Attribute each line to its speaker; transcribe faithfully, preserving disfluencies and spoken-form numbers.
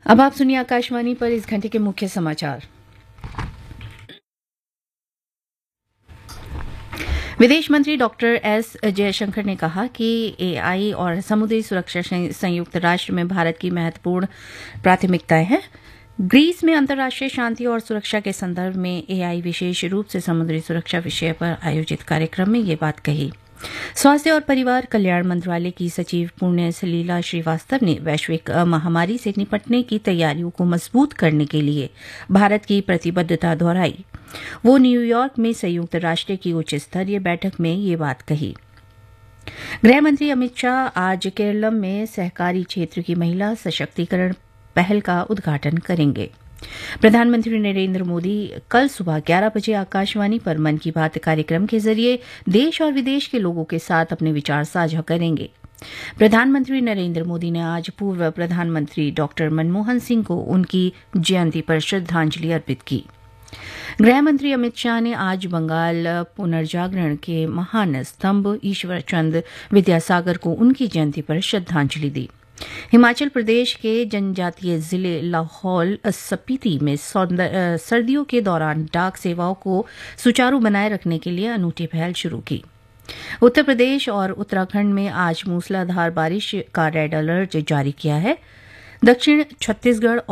Speaker 1: अब आप सुनिए आकाशवाणी पर इस घंटे के मुख्य समाचार। विदेश मंत्री डॉक्टर एस जयशंकर ने कहा कि एआई और समुद्री सुरक्षा संयुक्त राष्ट्र में भारत की महत्वपूर्ण प्राथमिकताएं हैं। ग्रीस में अंतर्राष्ट्रीय शांति और सुरक्षा के संदर्भ में एआई विशेष रूप से समुद्री सुरक्षा विषय पर आयोजित कार्यक्रम में ये बात कही। स्वास्थ्य और परिवार कल्याण मंत्रालय की सचिव पुण्य सलीला श्रीवास्तव ने वैश्विक महामारी से निपटने की तैयारियों को मजबूत करने के लिए भारत की प्रतिबद्धता दोहराई। वो न्यूयॉर्क में संयुक्त राष्ट्र की उच्च स्तरीय बैठक में ये बात कही। गृह मंत्री अमित शाह आज केरलम में सहकारी क्षेत्र की महिला सशक्तिकरण पहल का उद्घाटन करेंगे। प्रधानमंत्री नरेंद्र मोदी कल सुबह ग्यारह बजे आकाशवाणी पर मन की बात कार्यक्रम के जरिए देश और विदेश के लोगों के साथ अपने विचार साझा करेंगे। प्रधानमंत्री नरेंद्र मोदी ने आज पूर्व प्रधानमंत्री डॉक्टर मनमोहन सिंह को उनकी जयंती पर श्रद्धांजलि अर्पित की। गृह मंत्री अमित शाह ने आज बंगाल पुनर्जागरण के महान स्तंभ ईश्वर चंद विद्यासागर को उनकी जयंती पर श्रद्धांजलि दी। हिमाचल प्रदेश के जनजातीय जिले लाहौल स्पीति में सर्दियों के दौरान डाक सेवाओं को सुचारू बनाए रखने के लिए अनूठी पहल शुरू की। उत्तर प्रदेश और उत्तराखंड में आज मूसलाधार बारिश का रेड अलर्ट जारी किया है। दक्षिण छत्तीसगढ़